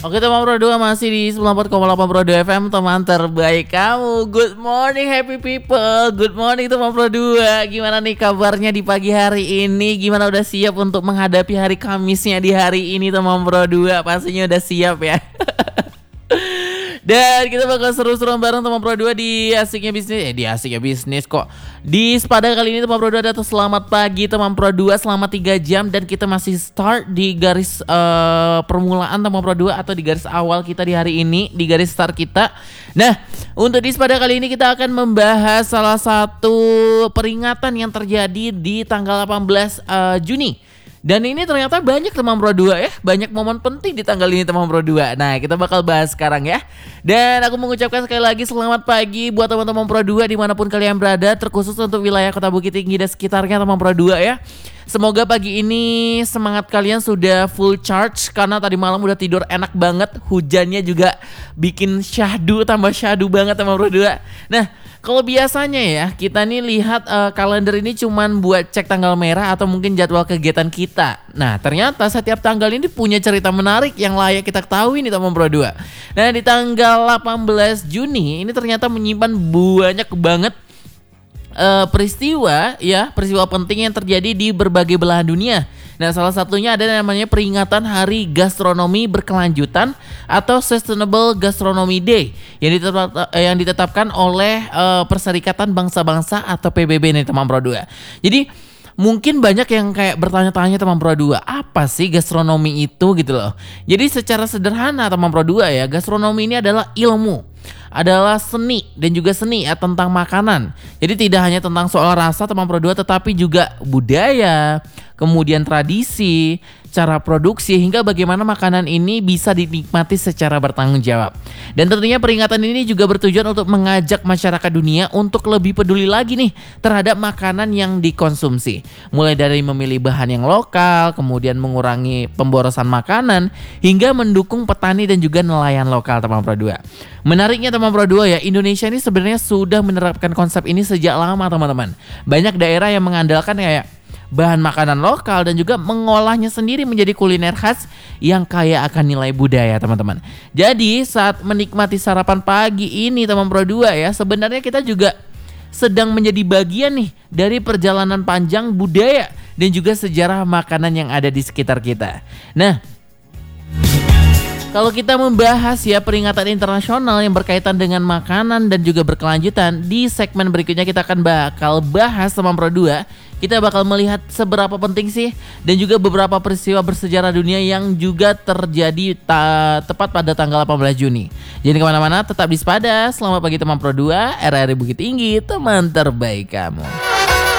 Oke teman Pro 2 masih di 94,8 Pro 2 FM, teman terbaik kamu. Good morning happy people. Good morning teman Pro 2. Gimana nih kabarnya di pagi hari ini? Gimana, udah siap untuk menghadapi hari Kamisnya di hari ini teman Pro 2? Pastinya udah siap ya. Dan kita bakal seru-seruan bareng teman Pro 2 di Asiknya Bisnis. Di Asiknya Bisnis kok. Di Sepada kali ini teman Pro 2 ada tuh selamat pagi teman Pro 2 selama 3 jam. Dan kita masih start di garis permulaan teman Pro 2, atau di garis awal kita di hari ini, di garis start kita. Nah, untuk di Sepada kali ini kita akan membahas salah satu peringatan yang terjadi di tanggal 18 Juni. Dan ini ternyata banyak teman Pro 2 ya. Banyak momen penting di tanggal ini teman Pro 2. Nah, kita bakal bahas sekarang ya. Dan aku mengucapkan sekali lagi selamat pagi buat teman-teman Pro 2 dimanapun kalian berada, terkhusus untuk wilayah Kota Bukit Tinggi dan sekitarnya teman Pro 2 ya. Semoga pagi ini semangat kalian sudah full charge, karena tadi malam udah tidur enak banget. Hujannya juga bikin syahdu, tambah syahdu banget teman Pro 2. Nah, kalau biasanya ya kita nih lihat kalender ini cuman buat cek tanggal merah atau mungkin jadwal kegiatan kita. Nah, ternyata setiap tanggal ini punya cerita menarik yang layak kita ketahui nih teman Pro 2. Nah, di tanggal 18 Juni ini ternyata menyimpan banyak banget peristiwa penting yang terjadi di berbagai belahan dunia. Nah, salah satunya ada namanya peringatan Hari Gastronomi Berkelanjutan atau Sustainable Gastronomy Day yang ditetapkan oleh Perserikatan Bangsa-Bangsa atau PBB nih teman Pro 2. Jadi mungkin banyak yang kayak bertanya-tanya teman Pro 2, apa sih gastronomi itu gitu loh. Jadi secara sederhana teman Pro 2 ya, gastronomi ini adalah ilmu, adalah seni dan juga seni ya tentang makanan. Jadi tidak hanya tentang soal rasa teman Pro 2, tetapi juga budaya, kemudian tradisi, cara produksi, hingga bagaimana makanan ini bisa dinikmati secara bertanggung jawab. Dan tentunya peringatan ini juga bertujuan untuk mengajak masyarakat dunia untuk lebih peduli lagi nih terhadap makanan yang dikonsumsi. Mulai dari memilih bahan yang lokal, kemudian mengurangi pemborosan makanan, hingga mendukung petani dan juga nelayan lokal teman Pro 2. Menariknya teman Pro 2 ya, Indonesia ini sebenarnya sudah menerapkan konsep ini sejak lama teman-teman. Banyak daerah yang mengandalkan kayak bahan makanan lokal dan juga mengolahnya sendiri menjadi kuliner khas yang kaya akan nilai budaya teman-teman. Jadi saat menikmati sarapan pagi ini teman Pro 2 ya, sebenarnya kita juga sedang menjadi bagian nih dari perjalanan panjang budaya dan juga sejarah makanan yang ada di sekitar kita. Nah, kalau kita membahas ya peringatan internasional yang berkaitan dengan makanan dan juga berkelanjutan, di segmen berikutnya kita akan bakal bahas teman Pro 2. Kita bakal melihat seberapa penting sih dan juga beberapa peristiwa bersejarah dunia yang juga terjadi tepat pada tanggal 18 Juni. Jadi kemana-mana tetap di Sepada. Selamat pagi teman Pro 2, RRI Bukit Tinggi, teman terbaik kamu.